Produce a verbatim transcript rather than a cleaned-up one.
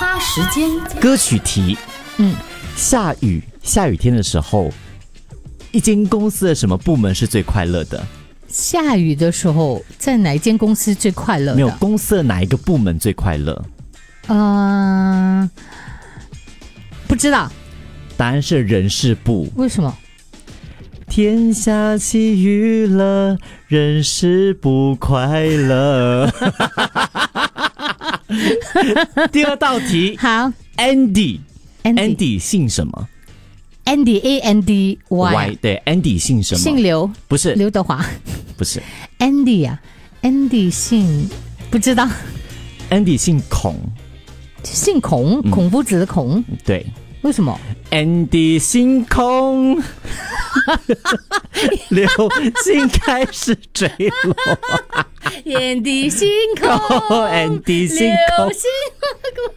哈时间， 歌曲题， 嗯， 下雨下雨天的时候，一间公司的什么部门是最快乐的？ 下雨的时候，在哪一间公司最快乐的？ 没有，公司的哪一个部门最快乐？ 嗯、呃，不知道。 答案是人事部。 为什么？ 天下起雨了，人事不快乐。第二道题， 好 ，Andy，Andy Andy 姓什么 Andy A N D Y， 对 ，Andy 姓什么？ 姓刘， 不是， 刘德华， 不是 Andy 啊 ，Andy 姓不知道 ，Andy 姓孔， 姓孔， 嗯孔夫子的孔， 对。 为什么 Andy 星空，流星开始坠落。 Andy 星空 ，Andy 星空流星